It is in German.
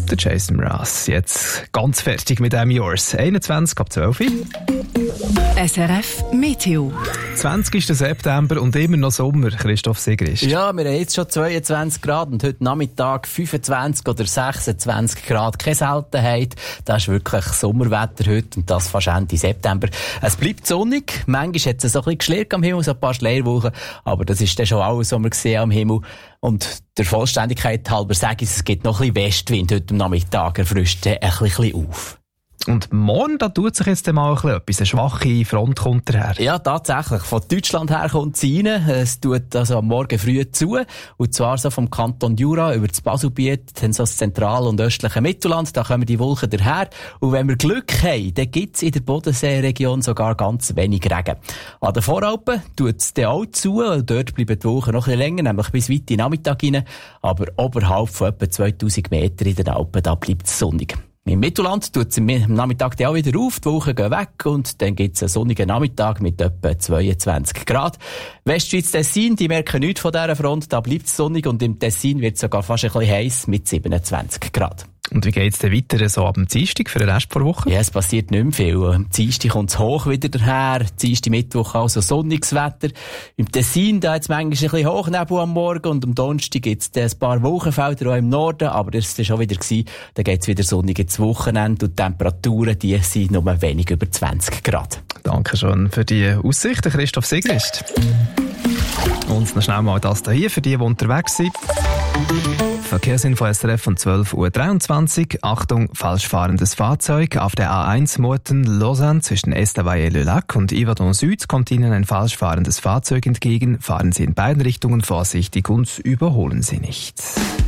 Der Jason Mraz, jetzt ganz fertig mit dem Yours. 21 ab 12 Uhr. SRF Meteo. 20. September und immer noch Sommer, Christoph Sigrist. Ja, wir haben jetzt schon 22 Grad und heute Nachmittag 25 oder 26 Grad. Keine Seltenheit. Das ist wirklich Sommerwetter heute und das fast Ende September. Es bleibt sonnig. Manchmal hat es so ein bisschen geschlägt am Himmel, so ein paar Schleierwolken. Aber das ist dann schon alles, was wir gesehen am Himmel. Und der Vollständigkeit halber sage ich, es gibt noch ein bisschen Westwind heute am Nachmittag. Er frischt ein bisschen auf. Und morgen, da tut sich jetzt mal ein bisschen etwas. Eine schwache Front kommt daher. Ja, tatsächlich. Von Deutschland her kommt sie rein. Es tut also am Morgen früh zu. Und zwar so vom Kanton Jura über das Baselbiet, dann so das zentrale und östliche Mittelland. Da kommen die Wolken daher. Und wenn wir Glück haben, dann gibt's in der Bodenseeregion sogar ganz wenig Regen. An den Voralpen tut es dann auch zu. Und dort bleiben die Wolken noch ein bisschen länger, nämlich bis weit in den Nachmittag rein. Aber oberhalb von etwa 2000 Meter in den Alpen, da bleibt es sonnig. Im Mittelland tut es am Nachmittag auch wieder auf, die Wolken gehen weg und dann gibt es einen sonnigen Nachmittag mit etwa 22 Grad. Westschweiz, Tessin, die merken nichts von dieser Front, da bleibt es sonnig und im Tessin wird es sogar fast ein bisschen heiß mit 27 Grad. Und wie geht's denn weiter so ab dem Dienstag für den Rest der Woche? Ja, es passiert nicht mehr viel. Am Dienstag kommt es hoch wieder daher. Dienstag, Mittwoch also sonniges Wetter. Im Tessin, da hat's manchmal ein bisschen Hochnebel am Morgen und am Donnerstag gibt's ein paar Wolkenfelder auch im Norden, aber das war schon wieder gewesen. Dann geht's wieder sonnig ins Wochenende und die Temperaturen, die sind nur wenig über 20 Grad. Danke schon für die Aussichten, Christoph Sigrist. Und noch schnell mal das hier für die unterwegs sind. Verkehrsinfo SRF von 12.23 Uhr. Achtung, falsch fahrendes Fahrzeug. Auf der A1 Murten-Lausanne zwischen Estavayer-le-Lac und Yverdon Süd kommt Ihnen ein falsch fahrendes Fahrzeug entgegen. Fahren Sie in beiden Richtungen vorsichtig und überholen Sie nicht.